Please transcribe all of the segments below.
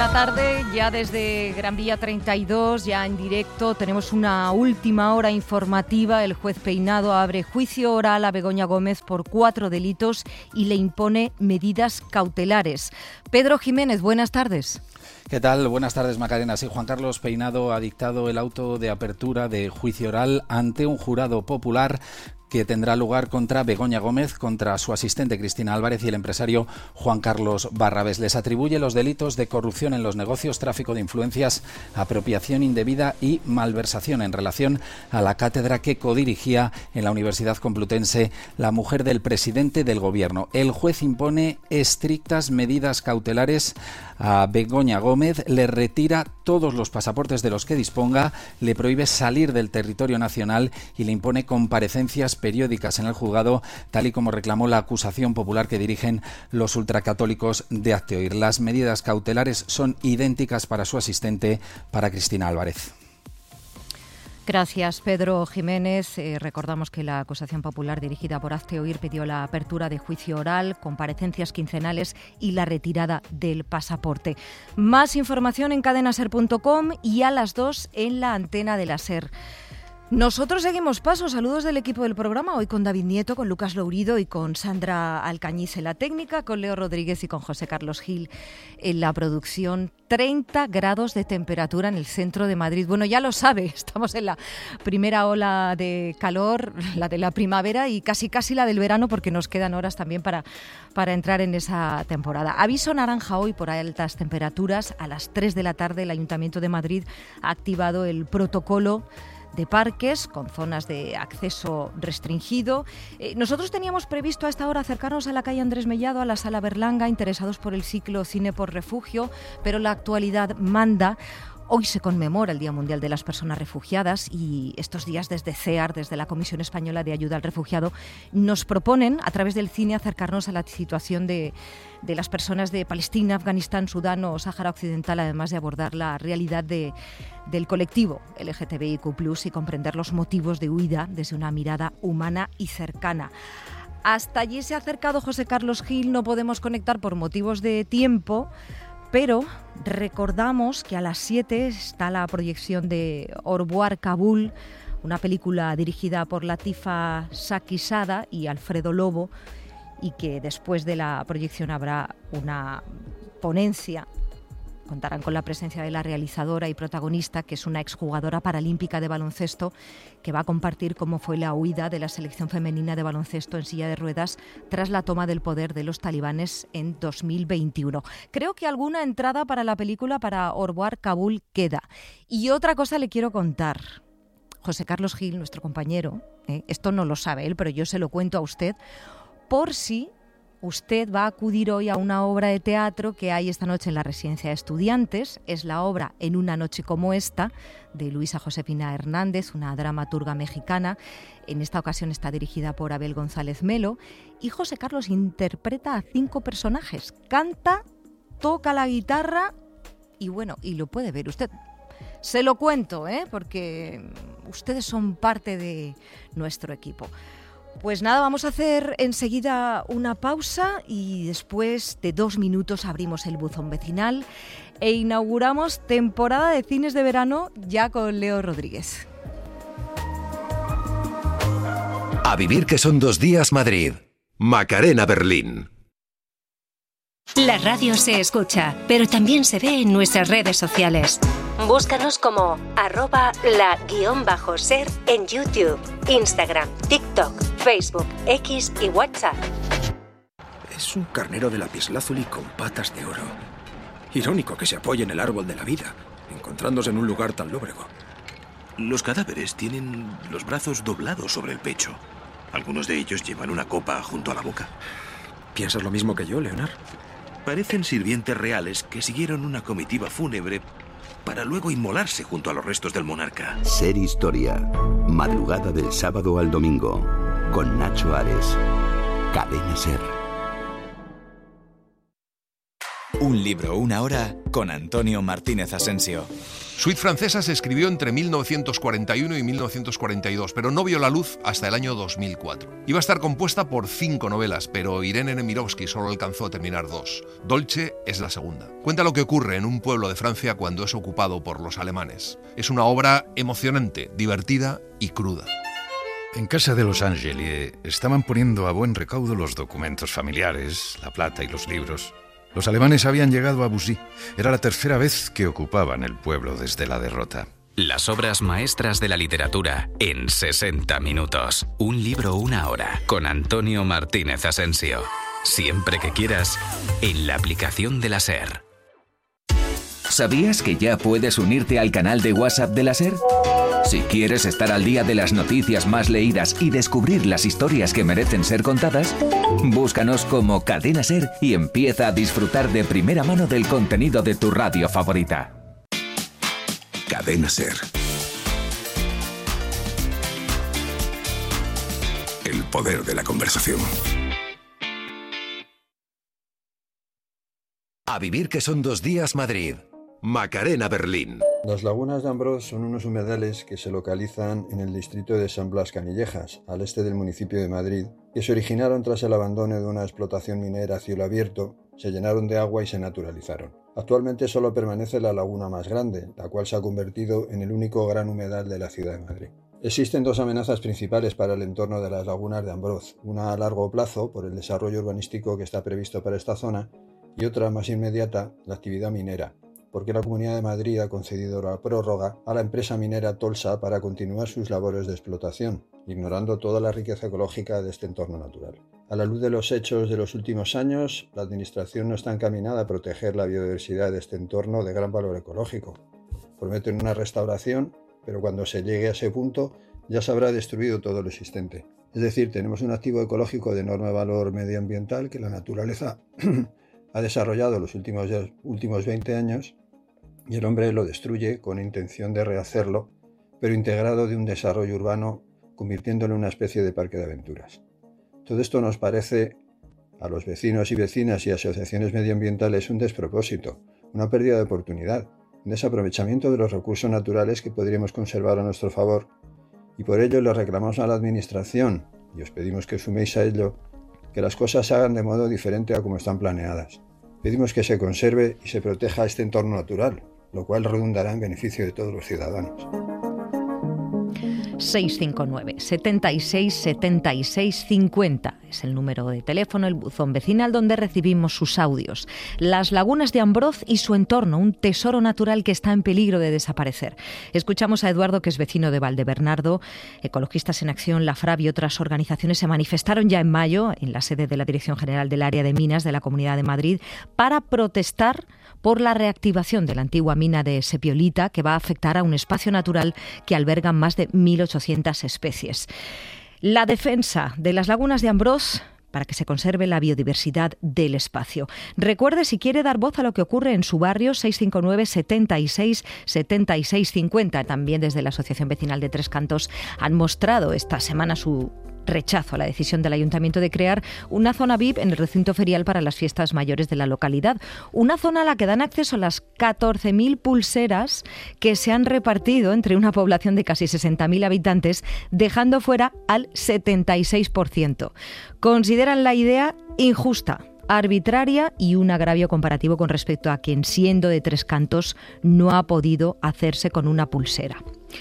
la tarde, ya desde Gran Vía 32, ya en directo, tenemos una última hora informativa. El juez Peinado abre juicio oral a Begoña Gómez por 4 delitos y le impone medidas cautelares. Pedro Jiménez, buenas tardes. ¿Qué tal? Buenas tardes, Macarena. Sí, Juan Carlos Peinado ha dictado el auto de apertura de juicio oral ante un jurado popular que tendrá lugar contra Begoña Gómez, contra su asistente Cristina Álvarez y el empresario Juan Carlos Barrabés. Les atribuye los delitos de corrupción en los negocios, tráfico de influencias, apropiación indebida y malversación en relación a la cátedra que codirigía en la Universidad Complutense la mujer del presidente del Gobierno. El juez impone estrictas medidas cautelares a Begoña Gómez, le retira todos los pasaportes de los que disponga, le prohíbe salir del territorio nacional y le impone comparecencias periódicas en el juzgado, tal y como reclamó la acusación popular que dirigen los ultracatólicos de Hazte Oír. Las medidas cautelares son idénticas para su asistente, para Cristina Álvarez. Gracias, Pedro Jiménez. Recordamos que la acusación popular dirigida por Hazte Oír pidió la apertura de juicio oral, comparecencias quincenales y la retirada del pasaporte. Más información en cadenaser.com y a las 2 en la antena de la SER. Nosotros seguimos paso. Saludos del equipo del programa, hoy con David Nieto, con Lucas Lourido y con Sandra Alcañiz en la técnica, con Leo Rodríguez y con José Carlos Gil en la producción. 30 grados de temperatura en el centro de Madrid. Bueno, ya lo sabe, estamos en la primera ola de calor, la de la primavera y casi la del verano, porque nos quedan horas también para entrar en esa temporada. Aviso naranja hoy por altas temperaturas. A las 3 de la tarde el Ayuntamiento de Madrid ha activado el protocolo de parques con zonas de acceso restringido. Nosotros teníamos previsto a esta hora acercarnos a la calle Andrés Mellado, a la Sala Berlanga, interesados por el ciclo Cine por Refugio, pero la actualidad manda. Hoy se conmemora el Día Mundial de las Personas Refugiadas y estos días desde CEAR, desde la Comisión Española de Ayuda al Refugiado, nos proponen a través del cine acercarnos a la situación de las personas de Palestina, Afganistán, Sudán o Sáhara Occidental, además de abordar la realidad del colectivo LGTBIQ+, y comprender los motivos de huida desde una mirada humana y cercana. Hasta allí se ha acercado José Carlos Gil, no podemos conectar por motivos de tiempo, pero recordamos que a las 7 está la proyección de Au revoir Kabul, una película dirigida por Latifa Sakizada y Alfredo Lobo, y que después de la proyección habrá una ponencia. Contarán con la presencia de la realizadora y protagonista, que es una exjugadora paralímpica de baloncesto, que va a compartir cómo fue la huida de la selección femenina de baloncesto en silla de ruedas tras la toma del poder de los talibanes en 2021. Creo que alguna entrada para la película, para Au revoir Kabul, queda. Y otra cosa le quiero contar. José Carlos Gil, nuestro compañero, esto no lo sabe él, pero yo se lo cuento a usted, por si usted va a acudir hoy a una obra de teatro que hay esta noche en la Residencia de Estudiantes. Es la obra En una noche como esta, de Luisa Josefina Hernández, una dramaturga mexicana. En esta ocasión está dirigida por Abel González Melo. Y José Carlos interpreta a 5 personajes. Canta, toca la guitarra y bueno, y lo puede ver usted. Se lo cuento, porque ustedes son parte de nuestro equipo. Pues nada, vamos a hacer enseguida una pausa y después de 2 minutos abrimos el buzón vecinal e inauguramos temporada de cines de verano ya con Leo Rodríguez. A vivir que son 2 días Madrid. Macarena Berlín. La radio se escucha, pero también se ve en nuestras redes sociales. Búscanos como @la_ser en YouTube, Instagram, TikTok, Facebook, X y WhatsApp. Es un carnero de lapislázuli con patas de oro. Irónico que se apoye en el árbol de la vida, encontrándose en un lugar tan lóbrego. Los cadáveres tienen los brazos doblados sobre el pecho. Algunos de ellos llevan una copa junto a la boca. ¿Piensas lo mismo que yo, Leonard? Parecen sirvientes reales que siguieron una comitiva fúnebre para luego inmolarse junto a los restos del monarca. Ser Historia. Madrugada del sábado al domingo. Con Nacho Ares. Cadena Ser. Un libro, una hora, con Antonio Martínez Asensio. Suite francesa se escribió entre 1941 y 1942, pero no vio la luz hasta el año 2004. Iba a estar compuesta por 5 novelas, pero Irene Nemirovsky solo alcanzó a terminar 2. Dolce es la segunda. Cuenta lo que ocurre en un pueblo de Francia cuando es ocupado por los alemanes. Es una obra emocionante, divertida y cruda. En casa de los Angeli estaban poniendo a buen recaudo los documentos familiares, la plata y los libros. Los alemanes habían llegado a Bussy. Era la tercera vez que ocupaban el pueblo desde la derrota. Las obras maestras de la literatura en 60 minutos. Un libro, una hora, con Antonio Martínez Asensio. Siempre que quieras, en la aplicación de la SER. ¿Sabías que ya puedes unirte al canal de WhatsApp de la SER? Si quieres estar al día de las noticias más leídas y descubrir las historias que merecen ser contadas, búscanos como Cadena SER y empieza a disfrutar de primera mano del contenido de tu radio favorita. Cadena SER. El poder de la conversación. A vivir que son 2 días Madrid. Macarena Berlín. Las lagunas de Ambrós son unos humedales que se localizan en el distrito de San Blas Canillejas, al este del municipio de Madrid, que se originaron tras el abandono de una explotación minera a cielo abierto, se llenaron de agua y se naturalizaron. Actualmente solo permanece la laguna más grande, la cual se ha convertido en el único gran humedal de la ciudad de Madrid. Existen 2 amenazas principales para el entorno de las lagunas de Ambrós, una a largo plazo por el desarrollo urbanístico que está previsto para esta zona y otra más inmediata, la actividad minera, porque la Comunidad de Madrid ha concedido la prórroga a la empresa minera Tolsa para continuar sus labores de explotación, ignorando toda la riqueza ecológica de este entorno natural. A la luz de los hechos de los últimos años, la Administración no está encaminada a proteger la biodiversidad de este entorno de gran valor ecológico. Prometen una restauración, pero cuando se llegue a ese punto ya se habrá destruido todo lo existente. Es decir, tenemos un activo ecológico de enorme valor medioambiental que la naturaleza ha desarrollado los últimos 20 años y el hombre lo destruye con intención de rehacerlo, pero integrado de un desarrollo urbano, convirtiéndolo en una especie de parque de aventuras. Todo esto nos parece, a los vecinos y vecinas y asociaciones medioambientales, un despropósito, una pérdida de oportunidad, un desaprovechamiento de los recursos naturales que podríamos conservar a nuestro favor, y por ello le reclamamos a la Administración, y os pedimos que os suméis a ello, que las cosas se hagan de modo diferente a como están planeadas. Pedimos que se conserve y se proteja este entorno natural, lo cual redundará en beneficio de todos los ciudadanos. 659 76 76 50 es el número de teléfono, el buzón vecinal donde recibimos sus audios. Las lagunas de Ambrós y su entorno, un tesoro natural que está en peligro de desaparecer. Escuchamos a Eduardo, que es vecino de Valdebernardo. Ecologistas en Acción, la FRAB y otras organizaciones se manifestaron ya en mayo en la sede de la Dirección General del Área de Minas de la Comunidad de Madrid para protestar por la reactivación de la antigua mina de sepiolita, que va a afectar a un espacio natural que alberga más de 1.800 especies. La defensa de las lagunas de Ambrós para que se conserve la biodiversidad del espacio. Recuerde, si quiere dar voz a lo que ocurre en su barrio, 659 76 76 50. También desde la Asociación Vecinal de Tres Cantos han mostrado esta semana su rechazo a la decisión del Ayuntamiento de crear una zona VIP en el recinto ferial para las fiestas mayores de la localidad. Una zona a la que dan acceso las 14.000 pulseras que se han repartido entre una población de casi 60.000 habitantes, dejando fuera al 76%. Consideran la idea injusta, arbitraria y un agravio comparativo con respecto a quien, siendo de Tres Cantos, no ha podido hacerse con una pulsera.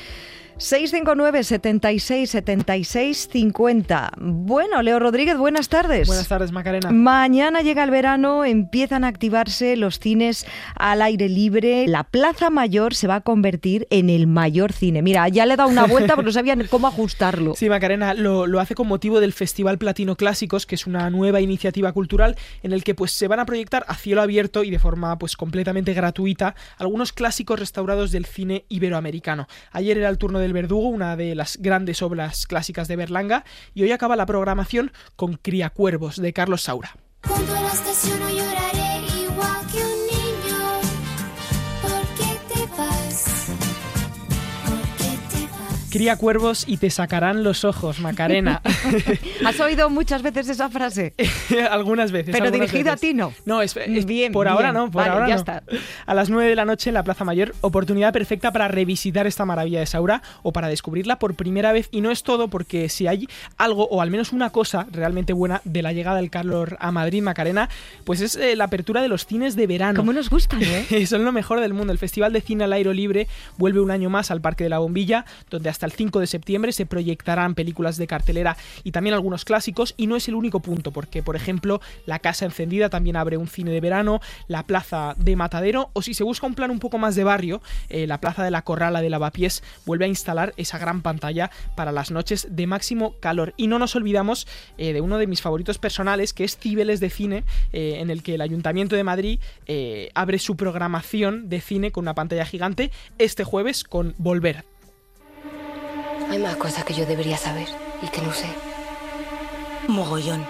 659 76 76 50. Bueno, Leo Rodríguez, buenas tardes. Buenas tardes, Macarena. Mañana llega el verano, empiezan a activarse los cines al aire libre. La Plaza Mayor se va a convertir en el mayor cine. Mira, ya le he dado una vuelta porque no sabían cómo ajustarlo. Sí, Macarena, lo hace con motivo del Festival Platino Clásicos, que es una nueva iniciativa cultural en el que pues se van a proyectar a cielo abierto y de forma pues completamente gratuita algunos clásicos restaurados del cine iberoamericano. Ayer era el turno del Verdugo, una de las grandes obras clásicas de Berlanga, y hoy acaba la programación con Criacuervos, de Carlos Saura. Junto a la estación no lloraré igual que un niño. ¿Por qué te vas? ¿Por qué te vas? Cría cuervos y te sacarán los ojos, Macarena. ¿Has oído muchas veces esa frase? Algunas veces. Pero algunas dirigido veces. a ti no. No, es bien. Por ahora no, por vale, ahora ya no. está. A las 9 de la noche en la Plaza Mayor, oportunidad perfecta para revisitar esta maravilla de Saura o para descubrirla por primera vez. Y no es todo, porque si hay algo, o al menos una cosa realmente buena de la llegada del calor a Madrid, Macarena, pues es la apertura de los cines de verano. ¿Cómo nos gustan, eh? Son lo mejor del mundo. El Festival de Cine al Aire Libre vuelve un año más al Parque de la Bombilla, donde hasta el 5 de septiembre se proyectarán películas de cartelera y también algunos clásicos. Y no es el único punto, porque, por ejemplo, la Casa Encendida también abre un cine de verano, la Plaza de Matadero, o si se busca un plan un poco más de barrio, la Plaza de la Corrala de Lavapiés vuelve a instalar esa gran pantalla para las noches de máximo calor. Y no nos olvidamos de uno de mis favoritos personales, que es Cibeles de Cine, en el que el Ayuntamiento de Madrid abre su programación de cine con una pantalla gigante este jueves con Volver. Hay más cosas que yo debería saber y que no sé. Mogollón.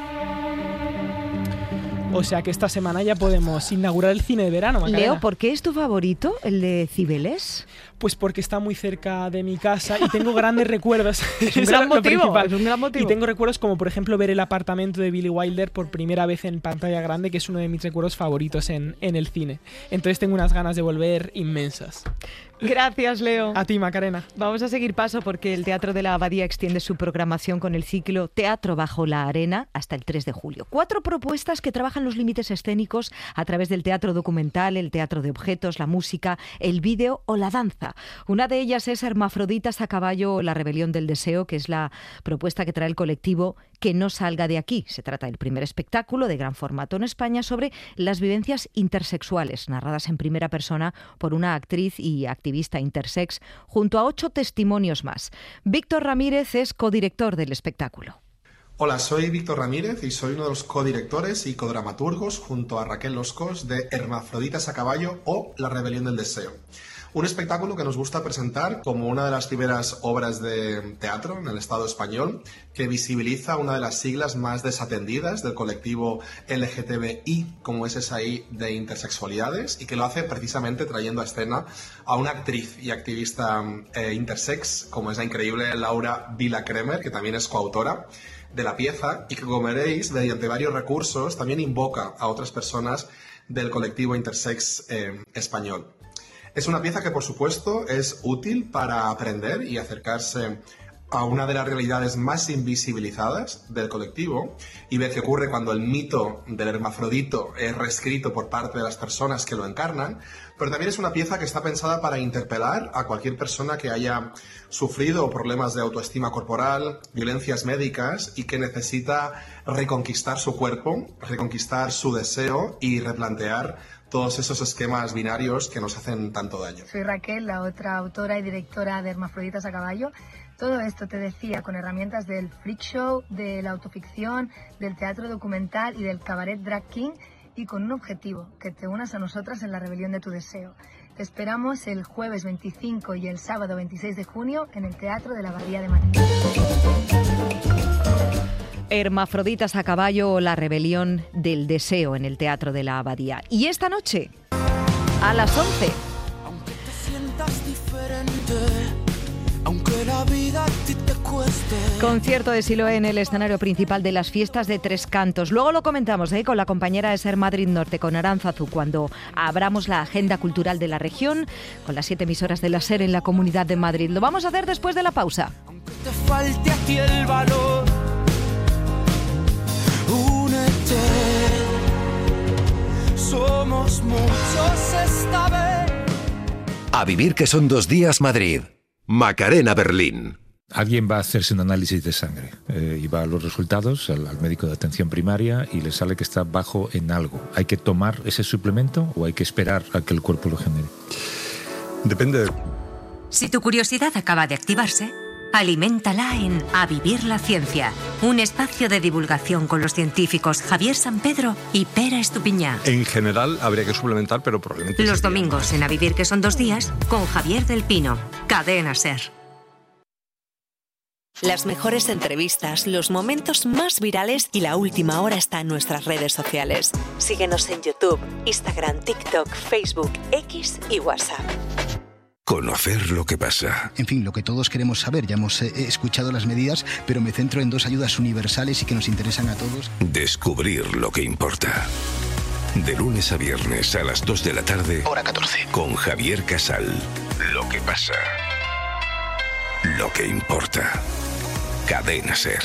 O sea que esta semana ya podemos inaugurar el cine de verano, Macarena. Leo, ¿por qué es tu favorito, el de Cibeles? Pues porque está muy cerca de mi casa y tengo grandes recuerdos. Es un gran motivo. Y tengo recuerdos como, por ejemplo, ver El apartamento de Billy Wilder por primera vez en pantalla grande, que es uno de mis recuerdos favoritos en el cine. Entonces tengo unas ganas de volver inmensas. Gracias, Leo. A ti, Macarena. Vamos a seguir paso porque el Teatro de la Abadía extiende su programación con el ciclo Teatro bajo la arena hasta el 3 de julio. 4 propuestas que trabajan los límites escénicos a través del teatro documental, el teatro de objetos, la música, el vídeo o la danza. Una de ellas es Hermafroditas a caballo o La rebelión del deseo, que es la propuesta que trae el colectivo Que no salga de aquí. Se trata del primer espectáculo de gran formato en España sobre las vivencias intersexuales, narradas en primera persona por una actriz y activista intersex, junto a 8 testimonios más. Víctor Ramírez es codirector del espectáculo. Hola, soy Víctor Ramírez y soy uno de los codirectores y codramaturgos junto a Raquel Loscos de Hermafroditas a caballo o La rebelión del deseo. Un espectáculo que nos gusta presentar como una de las primeras obras de teatro en el Estado español que visibiliza una de las siglas más desatendidas del colectivo LGTBI, como es esa I de intersexualidades, y que lo hace precisamente trayendo a escena a una actriz y activista intersex, como es la increíble Laura Vila-Kremer, que también es coautora de la pieza y que, como veréis, mediante varios recursos también invoca a otras personas del colectivo intersex español. Es una pieza que, por supuesto, es útil para aprender y acercarse a una de las realidades más invisibilizadas del colectivo y ver qué ocurre cuando el mito del hermafrodito es reescrito por parte de las personas que lo encarnan, pero también es una pieza que está pensada para interpelar a cualquier persona que haya sufrido problemas de autoestima corporal, violencias médicas y que necesita reconquistar su cuerpo, reconquistar su deseo y replantear todos esos esquemas binarios que nos hacen tanto daño. Soy Raquel, la otra autora y directora de Hermafroditas a caballo. Todo esto, te decía, con herramientas del freak show, de la autoficción, del teatro documental y del cabaret drag king, y con un objetivo, que te unas a nosotras en la rebelión de tu deseo. Te esperamos el jueves 25 y el sábado 26 de junio en el Teatro de la Abadía de Madrid. Hermafroditas a caballo o La rebelión del deseo en el Teatro de la Abadía. Y esta noche, a las 11. Aunque te sientas diferente, aunque la vida a ti te cueste. Concierto de Siloé en el escenario principal de las fiestas de Tres Cantos. Luego lo comentamos con la compañera de Ser Madrid Norte, con Aránzazu, cuando abramos la agenda cultural de la región con las 7 emisoras de la SER en la Comunidad de Madrid. Lo vamos a hacer después de la pausa. Aunque te falte a ti el valor, únete, somos muchos esta vez. A vivir que son 2 días Madrid. Macarena Berlín. Alguien va a hacerse un análisis de sangre y va a los resultados al médico de atención primaria y le sale que está bajo en algo. ¿Hay que tomar ese suplemento o hay que esperar a que el cuerpo lo genere? Depende. Si tu curiosidad acaba de activarse, aliméntala en A Vivir la Ciencia, un espacio de divulgación con los científicos Javier Sampedro y Pera Estupiñán. En general habría que suplementar, pero probablemente... Los domingos en A Vivir que son 2 días con Javier del Pino, Cadena SER. Las mejores entrevistas, los momentos más virales y la última hora está en nuestras redes sociales. Síguenos en YouTube, Instagram, TikTok, Facebook, X y WhatsApp. Conocer lo que pasa. En fin, lo que todos queremos saber. Ya hemos escuchado las medidas, pero me centro en 2 ayudas universales y que nos interesan a todos. Descubrir lo que importa. De lunes a viernes a las 2 de la tarde. Hora 14. Con Javier Casal. Lo que pasa. Lo que importa. Cadena SER.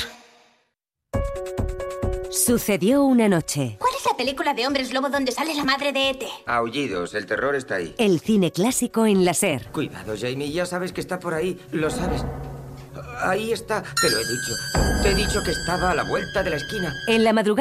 Sucedió una noche. ¿Cuál es la película de hombres lobo donde sale la madre de E.T.? Aullidos, el terror está ahí. El cine clásico en la SER. Cuidado, Jamie, ya sabes que está por ahí, lo sabes. Ahí está, te lo he dicho. Te he dicho que estaba a la vuelta de la esquina. En la madrugada